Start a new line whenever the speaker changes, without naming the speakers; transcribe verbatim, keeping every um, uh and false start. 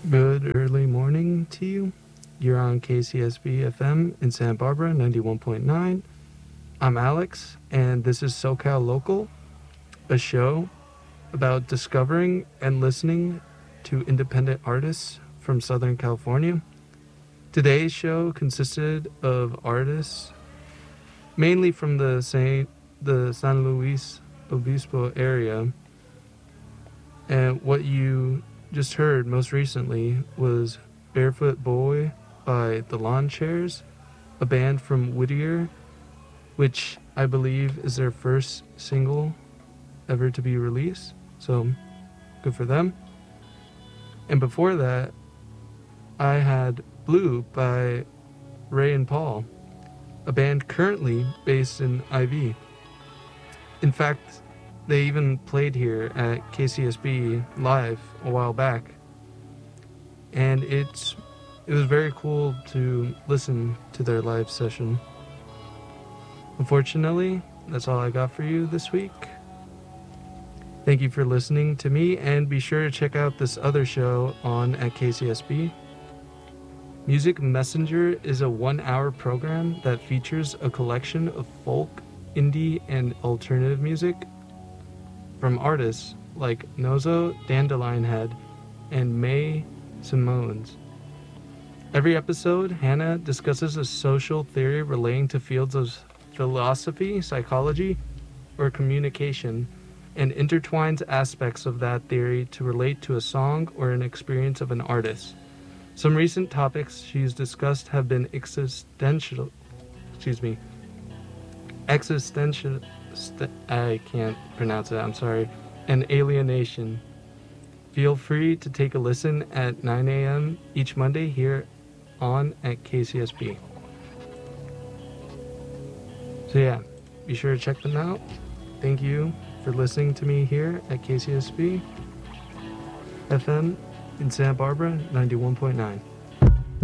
Good early morning to you. You're on K C S B F M in Santa Barbara, ninety-one point nine. I'm Alex, and this is SoCal Local, a show about discovering and listening to independent artists from Southern California. Today's show consisted of artists mainly from the Saint, the San Luis Obispo area, and what you just heard most recently was Barefoot Boy by The Lawn Chairs, a band from Whittier, which I believe is their first single ever to be released. So good for them. And before that, I had Blue by Ray and Paul, a band currently based in I V. In fact, they even played here at K C S B live a while back. And it's it was very cool to listen to their live session. Unfortunately, that's all I got for you this week. Thank you for listening to me, and be sure to check out this other show on at K C S B. Music Messenger is a one-hour program that features a collection of folk, indie, and alternative music from artists like Nozo, Dandelion Head, and May Simones. Every episode, Hannah discusses a social theory relating to fields of philosophy, psychology, or communication, and intertwines aspects of that theory to relate to a song or an experience of an artist. Some recent topics she's discussed have been existential, excuse me, existential, st- I can't pronounce it, I'm sorry, and alienation. Feel free to take a listen at nine a.m. each Monday here on at K C S B. So yeah, be sure to check them out. Thank you for listening to me here at K C S B F M in Santa Barbara, ninety-one point nine.